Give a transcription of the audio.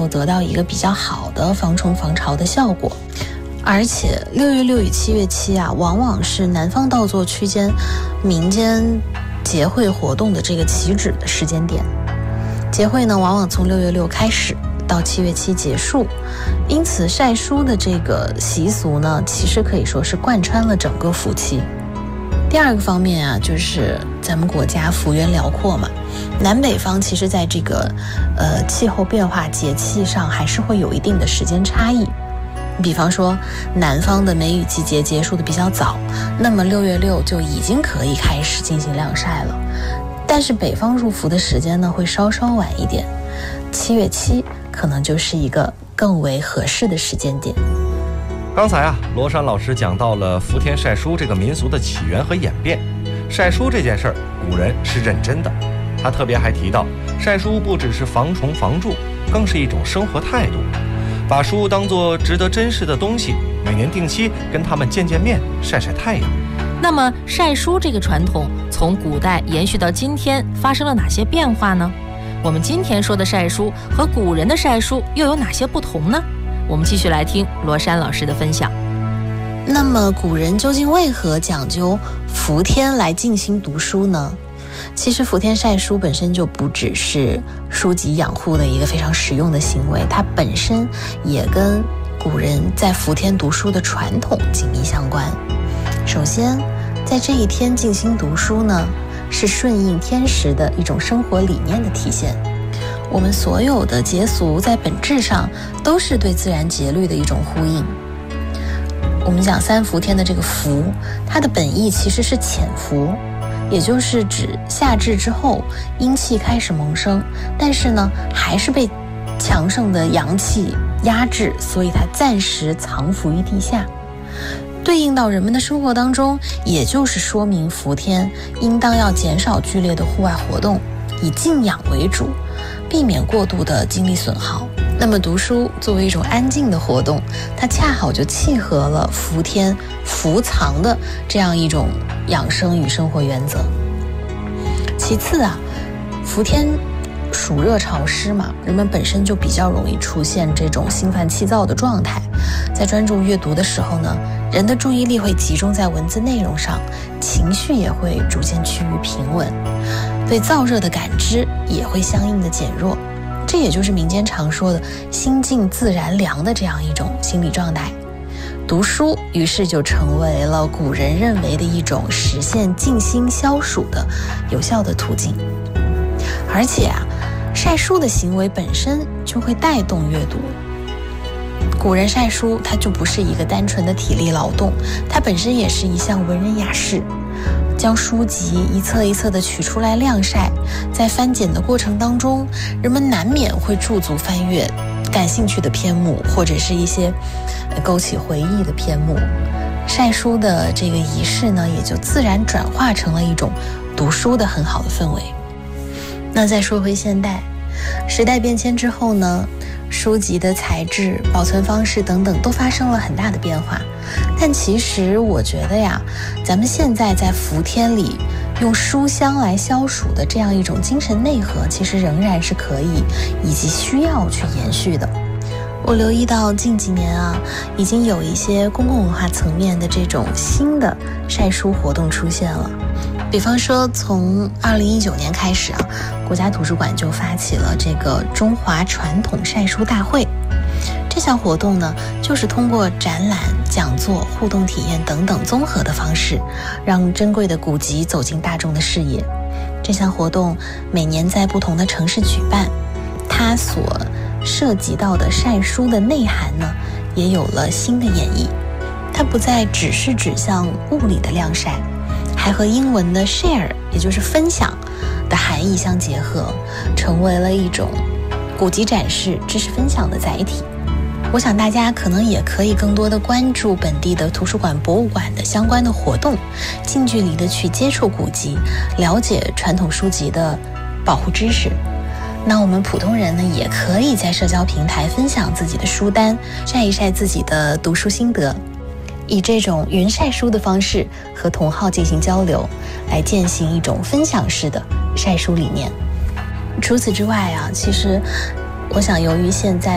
得到一个比较好的防虫防潮的效果。而且6月6与7月7啊，往往是南方稻作区间民间节会活动的这个起止的时间点。节会呢，往往从6月6开始到7月7结束，因此晒书的这个习俗呢，其实可以说是贯穿了整个伏期。第二个方面啊，就是咱们国家幅员辽阔嘛，南北方其实在这个气候变化节气上还是会有一定的时间差异。比方说南方的梅雨季节结束的比较早，那么6月6就已经可以开始进行晾晒了，但是北方入伏的时间呢会稍稍晚一点，7月7可能就是一个更为合适的时间点。 刚才罗珊老师讲到了伏天晒书这个民俗的起源和演变。晒书这件事儿，古人是认真的，他特别还提到，晒书不只是防虫防蛀，更是一种生活态度，把书当作值得珍视的东西，每年定期跟他们见面，晒晒太阳。 那么晒书这个传统从古代延续到今天发生了哪些变化呢？我们今天说的晒书和古人的晒书又有哪些不同呢？我们继续来听罗珊老师的分享。 那么古人究竟为何讲究伏天来进行读书呢？其实伏天晒书本身就不只是书籍养护的一个非常实用的行为，它本身也跟古人在伏天读书的传统紧密相关。首先，在这一天进行读书呢，是顺应天时的一种生活理念的体现。我们所有的节俗在本质上都是对自然节律的一种呼应。我们讲三伏天的这个伏，它的本意其实是潜伏，也就是指夏至之后阴气开始萌生，但是呢还是被强盛的阳气压制，所以它暂时藏伏于地下。对应到人们的生活当中，也就是说明伏天应当要减少剧烈的户外活动，以静养为主，避免过度的精力损耗。那么读书作为一种安静的活动，它恰好就契合了伏天伏藏的这样一种养生与生活原则。其次啊，伏天暑热潮湿嘛，人们本身就比较容易出现这种心烦气躁的状态，在专注阅读的时候呢，人的注意力会集中在文字内容上，情绪也会逐渐趋于平稳，对燥热的感知也会相应的减弱。这也就是民间常说的心静自然凉的这样一种心理状态。读书于是就成为了古人认为的一种实现静心消暑的有效的途径。而且啊，晒书的行为本身就会带动阅读。古人晒书它就不是一个单纯的体力劳动，它本身也是一项文人雅士。将书籍一册一册的取出来晾晒，在翻检的过程当中，人们难免会驻足翻阅感兴趣的篇目，或者是一些勾起回忆的篇目。晒书的这个仪式呢，也就自然转化成了一种读书的很好的氛围。那再说回现代，时代变迁之后呢，书籍的材质、保存方式等等都发生了很大的变化。但其实我觉得呀，咱们现在在伏天里用书香来消暑的这样一种精神内核，其实仍然是可以以及需要去延续的。我留意到近几年啊，已经有一些公共文化层面的这种新的晒书活动出现了。比方说从2019年开始啊，国家图书馆就发起了这个中华传统晒书大会。这项活动呢，就是通过展览、讲座、互动体验等等综合的方式，让珍贵的古籍走进大众的视野。这项活动每年在不同的城市举办，它所涉及到的晒书的内涵呢，也有了新的演绎。它不再只是指向物理的晾晒，还和英文的 share， 也就是分享的含义相结合，成为了一种古籍展示、知识分享的载体。我想大家可能也可以更多的关注本地的图书馆、博物馆的相关的活动，近距离的去接触古籍，了解传统书籍的保护知识。那我们普通人呢，也可以在社交平台分享自己的书单，晒一晒自己的读书心得，以这种云晒书的方式和同好进行交流，来践行一种分享式的晒书理念。除此之外啊，其实我想由于现在